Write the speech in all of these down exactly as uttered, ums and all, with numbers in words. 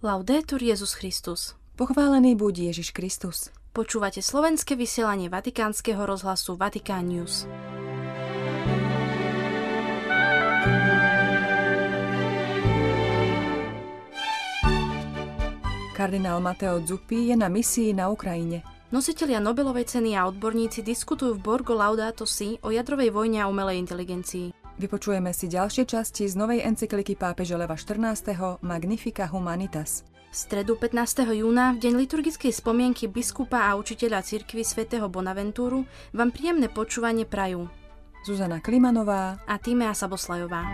Laudetur Jesus Christus. Pochválený buď Ježiš Kristus. Počúvate slovenské vysielanie Vatikánskeho rozhlasu Vatikán News. Kardinál Matteo Zuppi je na misii na Ukrajine. Nositelia Nobelovej ceny a odborníci diskutujú v Borgo Laudato Si o jadrovej vojne a umelej inteligencii. Vypočujeme si ďalšie časti z novej encykliky pápeža Leva štrnásteho Magnificat Humanitas. V stredu pätnásteho júna, v deň liturgickej spomienky biskupa a učiteľa cirkvi svätého Bonaventúru, vám príjemné počúvanie prajú Zuzana Klimanová a Tímea Saboslajová.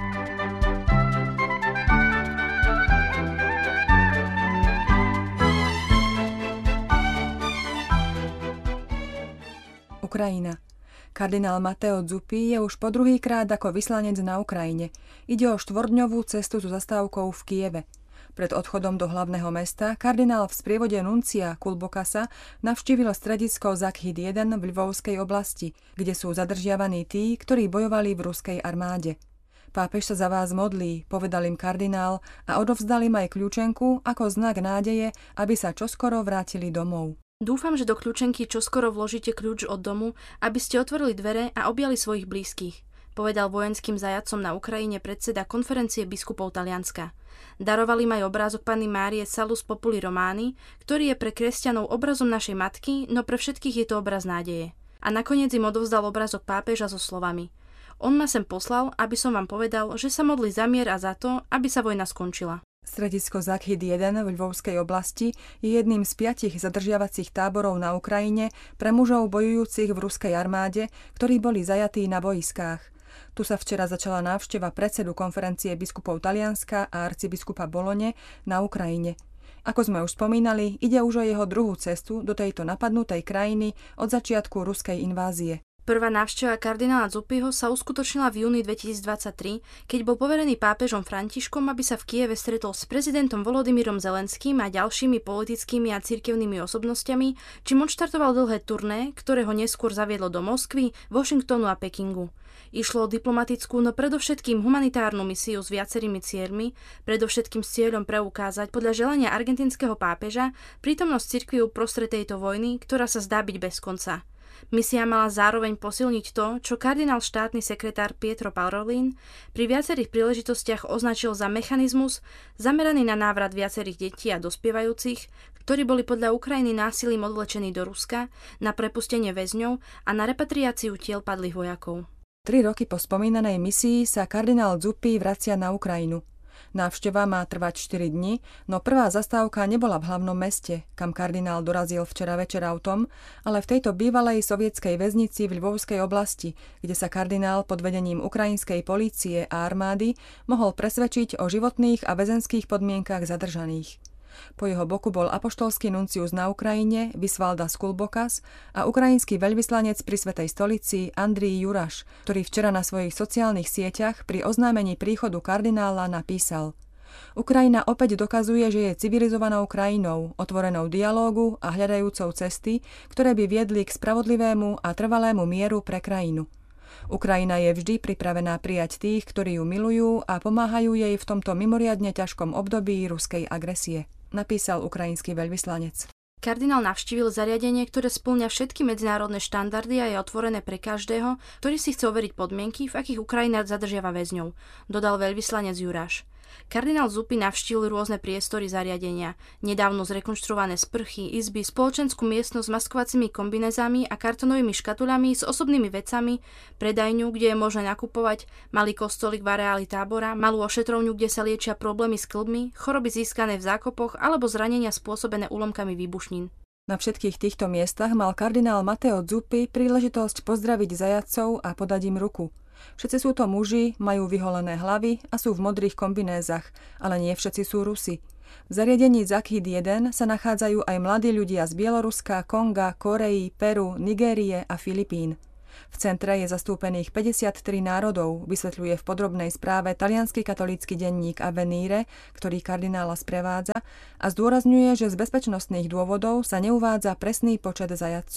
Ukrajina. Kardinál Matteo Zuppi je už po druhýkrát ako vyslanec na Ukrajine. Ide o štvordňovú cestu so zastávkou v Kieve. Pred odchodom do hlavného mesta kardinál v sprievode nuncia Kulbokasa navštívil stredisko Zakhid jeden v Lvovskej oblasti, kde sú zadržiavaní tí, ktorí bojovali v ruskej armáde. Pápež sa za vás modlí, povedal im kardinál a odovzdal im aj kľúčenku ako znak nádeje, aby sa čoskoro vrátili domov. Dúfam, že do kľúčenky čoskoro vložíte kľúč od domu, aby ste otvorili dvere a objali svojich blízkych, povedal vojenským zajatcom na Ukrajine predseda konferencie biskupov Talianska. Darovali im aj obrázok Panny Márie Salus Populi Romani, ktorý je pre kresťanov obrazom našej matky, no pre všetkých je to obraz nádeje. A nakoniec im odovzdal obrázok pápeža so slovami: On ma sem poslal, aby som vám povedal, že sa modlí za mier a za to, aby sa vojna skončila. Stredisko Zakhid jeden v Lvovskej oblasti je jedným z piatich zadržiavacích táborov na Ukrajine pre mužov bojujúcich v ruskej armáde, ktorí boli zajatí na boiskách. Tu sa včera začala návšteva predsedu konferencie biskupov Talianska a arcibiskupa Bolone na Ukrajine. Ako sme už spomínali, ide už o jeho druhú cestu do tejto napadnutej krajiny od začiatku ruskej invázie. Prvá návšteva kardinála Zuppiho sa uskutočnila v júni dvetisícdvadsaťtri, keď bol poverený pápežom Františkom, aby sa v Kieve stretol s prezidentom Volodymyrom Zelenským a ďalšími politickými a cirkevnými osobnostiami, čím odštartoval dlhé turné, ktoré ho neskôr zaviedlo do Moskvy, Washingtonu a Pekingu. Išlo o diplomatickú, no predovšetkým humanitárnu misiu s viacerými cieľmi, predovšetkým s cieľom preukázať podľa želania argentínskeho pápeža prítomnosť cirkvi uprostred tejto vojny, ktorá sa zdá byť bez konca. Misia mala zároveň posilniť to, čo kardinál štátny sekretár Pietro Parolin pri viacerých príležitostiach označil za mechanizmus zameraný na návrat viacerých detí a dospievajúcich, ktorí boli podľa Ukrajiny násilím odvlečení do Ruska, na prepustenie väzňov a na repatriáciu tiel padlých vojakov. Tri roky po spomínanej misii sa kardinál Zuppi vracia na Ukrajinu. Návšteva má trvať štyri dni, no prvá zastávka nebola v hlavnom meste, kam kardinál dorazil včera večer autom, ale v tejto bývalej sovietskej väznici v Lvovskej oblasti, kde sa kardinál pod vedením ukrajinskej polície a armády mohol presvedčiť o životných a väzenských podmienkach zadržaných. Po jeho boku bol apoštolský nuncius na Ukrajine Visvaldas Kulbokas a ukrajinský veľvyslanec pri Svätej stolici Andrij Juraš, ktorý včera na svojich sociálnych sieťach pri oznámení príchodu kardinála napísal: Ukrajina opäť dokazuje, že je civilizovanou krajinou, otvorenou dialógu a hľadajúcou cesty, ktoré by viedli k spravodlivému a trvalému mieru pre krajinu. Ukrajina je vždy pripravená prijať tých, ktorí ju milujú a pomáhajú jej v tomto mimoriadne ťažkom období ruskej agresie, napísal ukrajinský veľvyslanec. Kardinál navštívil zariadenie, ktoré spĺňa všetky medzinárodné štandardy a je otvorené pre každého, ktorý si chce overiť podmienky, v akých Ukrajina zadržiava väzňov, dodal veľvyslanec Juraš. Kardinál Zuppi navštívil rôzne priestory zariadenia, nedávno zrekonštruované sprchy, izby, spoločenskú miestnosť s maskovacími kombinezami a kartonovými škatuľami s osobnými vecami, predajňu, kde je možné nakupovať, malý kostolík v areáli tábora, malú ošetrovňu, kde sa liečia problémy s kĺbmi, choroby získané v zákopoch alebo zranenia spôsobené úlomkami výbušnín. Na všetkých týchto miestach mal kardinál Matteo Zuppi príležitosť pozdraviť zajatcov a podať im ruku. Všetci sú to muži, majú vyholené hlavy a sú v modrých kombinézach, ale nie všetci sú Rusi. V zariadení Zakhid jeden sa nachádzajú aj mladí ľudia z Bieloruska, Konga, Korei, Peru, Nigérie a Filipín. V centre je zastúpených päťdesiattri národov, vysvetľuje v podrobnej správe taliansky katolícky denník Avvenire, ktorý kardinála sprevádza, a zdôrazňuje, že z bezpečnostných dôvodov sa neuvádza presný počet zajatcov.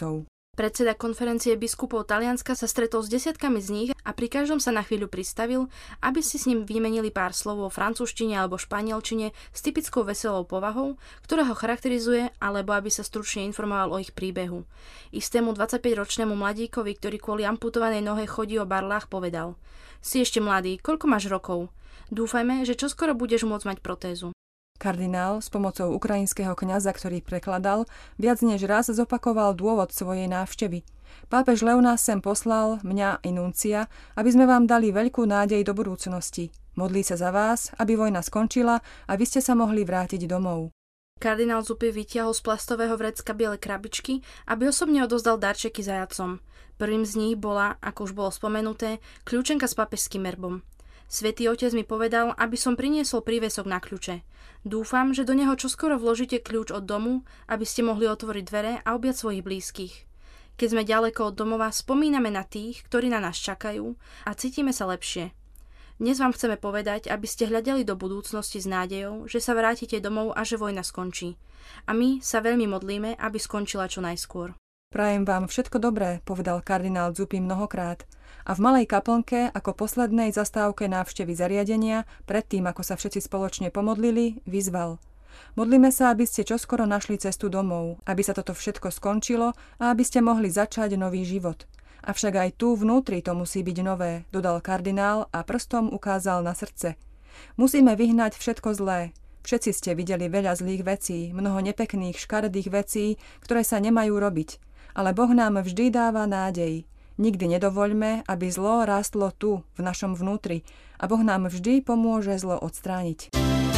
Predseda konferencie biskupov Talianska sa stretol s desiatkami z nich a pri každom sa na chvíľu pristavil, aby si s ním vymenili pár slov vo francúzštine alebo španielčine s typickou veselou povahou, ktorá ho charakterizuje, alebo aby sa stručne informoval o ich príbehu. Istému dvadsaťpäťročnému mladíkovi, ktorý kvôli amputovanej nohe chodí o barlách, povedal: Si ešte mladý, koľko máš rokov? Dúfajme, že čoskoro budeš môcť mať protézu. Kardinál s pomocou ukrajinského kňaza, ktorý prekladal, viac než raz zopakoval dôvod svojej návštevy. Pápež Leo nás sem poslal, mňa i nuncia, aby sme vám dali veľkú nádej do budúcnosti. Modlí sa za vás, aby vojna skončila a vy ste sa mohli vrátiť domov. Kardinál Zuppi vytiahol z plastového vrecka biele krabičky, aby osobne odozdal darčeky zajatcom. Prvým z nich bola, ako už bolo spomenuté, kľúčenka s pápežským erbom. Svätý Otec mi povedal, aby som priniesol prívesok na kľúče. Dúfam, že do neho čoskoro vložíte kľúč od domu, aby ste mohli otvoriť dvere a objať svojich blízkych. Keď sme ďaleko od domova, spomíname na tých, ktorí na nás čakajú a cítime sa lepšie. Dnes vám chceme povedať, aby ste hľadeli do budúcnosti s nádejou, že sa vrátite domov a že vojna skončí. A my sa veľmi modlíme, aby skončila čo najskôr. Prajem vám všetko dobré, povedal kardinál Zuppi mnohokrát. A v malej kaplnke, ako poslednej zastávke návštevy zariadenia, predtým, ako sa všetci spoločne pomodlili, vyzval: Modlíme sa, aby ste čoskoro našli cestu domov, aby sa toto všetko skončilo a aby ste mohli začať nový život. Avšak aj tu vnútri to musí byť nové, dodal kardinál a prstom ukázal na srdce. Musíme vyhnať všetko zlé. Všetci ste videli veľa zlých vecí, mnoho nepekných, škaredých vecí, ktoré sa nemajú robiť. Ale Boh nám vždy dáva nádej. Nikdy nedovoľme, aby zlo rástlo tu, v našom vnútri, a Boh nám vždy pomôže zlo odstrániť.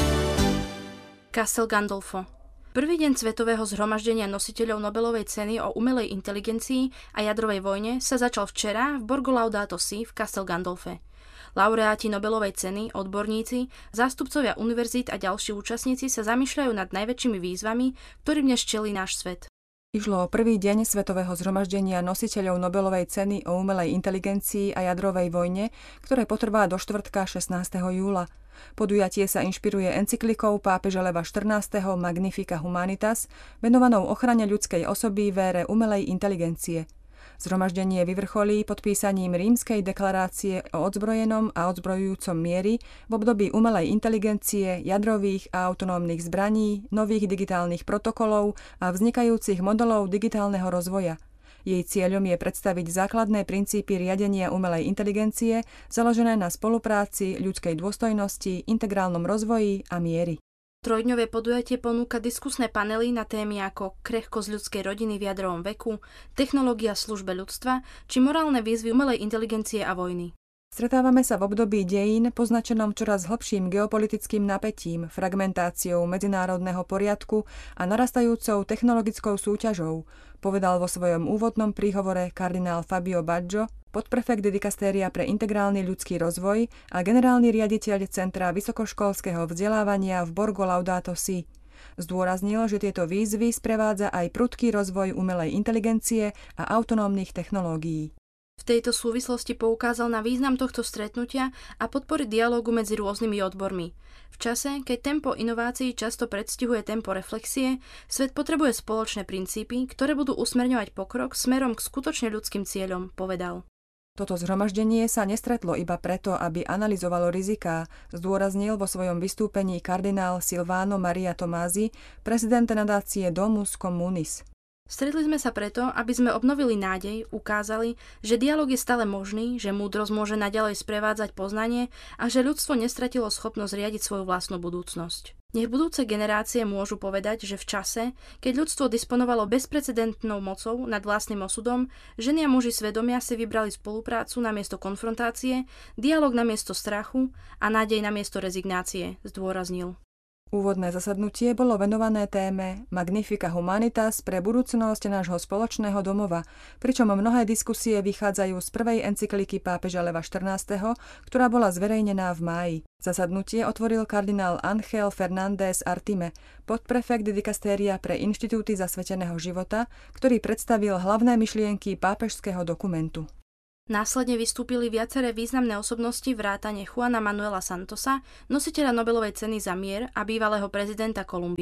Castel Gandolfo. Prvý deň Svetového zhromaždenia nositeľov Nobelovej ceny o umelej inteligencii a jadrovej vojne sa začal včera v Borgo Laudato Si v Castel Gandolfe. Laureáti Nobelovej ceny, odborníci, zástupcovia univerzít a ďalší účastníci sa zamýšľajú nad najväčšími výzvami, ktorým dnes čelí náš svet. Išlo o prvý deň Svetového zhromaždenia nositeľov Nobelovej ceny o umelej inteligencii a jadrovej vojne, ktoré potrvá do štvrtka šestnásteho júla. Podujatie sa inšpiruje encyklikou pápeža Leva štrnásteho Magnifica Humanitas, venovanou ochrane ľudskej osoby v ére umelej inteligencie. Zhromaždenie vyvrcholí podpísaním Rímskej deklarácie o odzbrojenom a odzbrojujúcom miery v období umelej inteligencie, jadrových a autonómnych zbraní, nových digitálnych protokolov a vznikajúcich modelov digitálneho rozvoja. Jej cieľom je predstaviť základné princípy riadenia umelej inteligencie založené na spolupráci, ľudskej dôstojnosti, integrálnom rozvoji a miery. Trojdňové podujatie ponúka diskusné panely na témy ako krehkosť ľudskej rodiny v jadrovom veku, technológia v službe ľudstva či morálne výzvy umelej inteligencie a vojny. Stretávame sa v období dejín poznačenom čoraz hlbším geopolitickým napätím, fragmentáciou medzinárodného poriadku a narastajúcou technologickou súťažou, povedal vo svojom úvodnom príhovore kardinál Fabio Baggio, podprefekt dikastéria pre integrálny ľudský rozvoj a generálny riaditeľ Centra vysokoškolského vzdelávania v Borgo Laudato Si. Zdôraznil, že tieto výzvy sprevádza aj prudký rozvoj umelej inteligencie a autonómnych technológií. V tejto súvislosti poukázal na význam tohto stretnutia a podpory dialógu medzi rôznymi odbormi. V čase, keď tempo inovácií často predstihuje tempo reflexie, svet potrebuje spoločné princípy, ktoré budú usmerňovať pokrok smerom k skutočne ľudským cieľom, povedal. Toto zhromaždenie sa nestretlo iba preto, aby analyzovalo riziká, zdôraznil vo svojom vystúpení kardinál Silvano Maria Tomasi, prezident nadácie Domus Communis. Stretli sme sa preto, aby sme obnovili nádej, ukázali, že dialóg je stále možný, že múdrosť môže naďalej sprevádzať poznanie a že ľudstvo nestratilo schopnosť riadiť svoju vlastnú budúcnosť. Nech budúce generácie môžu povedať, že v čase, keď ľudstvo disponovalo bezprecedentnou mocou nad vlastným osudom, ženy a muži svedomia si vybrali spoluprácu namiesto konfrontácie, dialóg namiesto strachu a nádej namiesto rezignácie, zdôraznil. Úvodné zasadnutie bolo venované téme Magnifica Humanitas pre budúcnosť nášho spoločného domova, pričom mnohé diskusie vychádzajú z prvej encykliky pápeža Leva štrnásteho, ktorá bola zverejnená v máji. Zasadnutie otvoril kardinál Ángel Fernández Artime, podprefekt dikastéria pre inštitúty zasveteného života, ktorý predstavil hlavné myšlienky pápežského dokumentu. Následne vystúpili viaceré významné osobnosti vrátane Juana Manuela Santosa, nositeľa Nobelovej ceny za mier a bývalého prezidenta Kolumbie.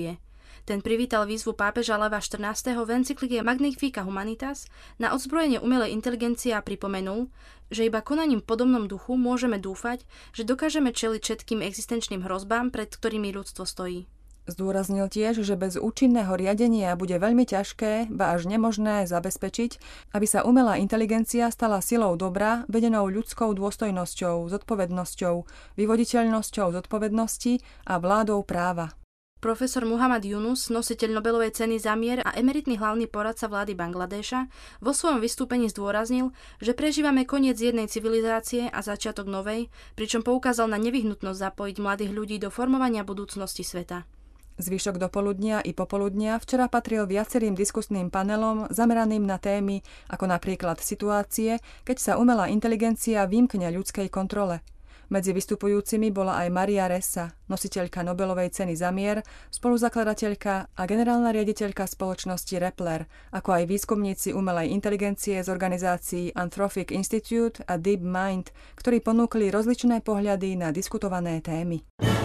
Ten privítal výzvu pápeža Leva štrnásteho v encyklike Magnifica Humanitas na odzbrojenie umelej inteligencie a pripomenul, že iba konaním v podobnom duchu môžeme dúfať, že dokážeme čeliť všetkým existenčným hrozbám, pred ktorými ľudstvo stojí. Zdôraznil tiež, že bez účinného riadenia bude veľmi ťažké, ba až nemožné zabezpečiť, aby sa umelá inteligencia stala silou dobra, vedenou ľudskou dôstojnosťou, zodpovednosťou, vyvoditeľnosťou zodpovednosti a vládou práva. Profesor Muhammad Yunus, nositeľ Nobelovej ceny za mier a emeritný hlavný poradca vlády Bangladéša, vo svojom vystúpení zdôraznil, že prežívame koniec jednej civilizácie a začiatok novej, pričom poukázal na nevyhnutnosť zapojiť mladých ľudí do formovania budúcnosti sveta. Zvyšok dopoludnia i popoludnia včera patril viacerým diskusným panelom zameraným na témy ako napríklad situácie, keď sa umelá inteligencia vymkne ľudskej kontrole. Medzi vystupujúcimi bola aj Maria Ressa, nositeľka Nobelovej ceny za mier, spoluzakladateľka a generálna riaditeľka spoločnosti Rappler, ako aj výskumníci umelej inteligencie z organizácií Anthropic Institute a DeepMind, ktorí ponúkli rozličné pohľady na diskutované témy.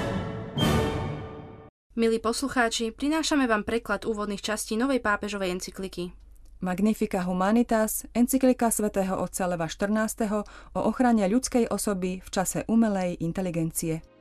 Milí poslucháči, prinášame vám preklad úvodných častí novej pápežovej encykliky. Magnifica Humanitas, encyklika svätého otca Leva štrnásteho o ochrane ľudskej osoby v čase umelej inteligencie.